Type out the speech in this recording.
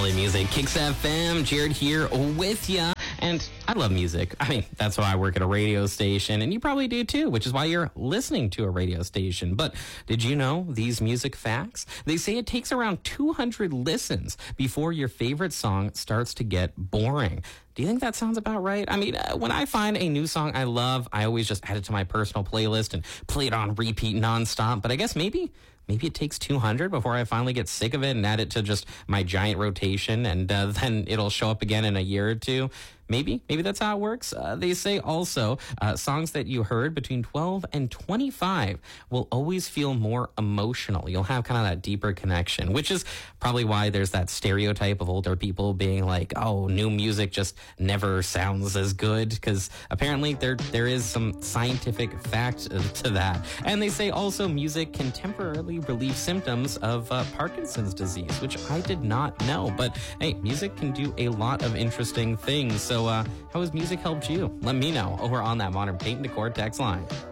play music. Kicks FM, Jared here with ya. And I love music. I mean, that's why I work at a radio station, and you probably do too, which is why you're listening to a radio station. But did you know these music facts? They say it takes around 200 listens before your favorite song starts to get boring. Do you think that sounds about right? I mean, when I find a new song I love, I always just add it to my personal playlist and play it on repeat nonstop. But I guess maybe it takes 200 before I finally get sick of it and add it to just my giant rotation, and then it'll show up again in a year or two. Maybe that's how it works. They say also songs that you heard between 12 and 25 will always feel more emotional. You'll have kind of that deeper connection, which is probably why there's that stereotype of older people being like, oh, new music just never sounds as good, because apparently there is some scientific fact to that. And they say also music can temporarily relieve symptoms of Parkinson's disease, which I did not know. But hey, music can do a lot of interesting things. So how has music helped you? Let me know over on that Modern Paint and Decor text line.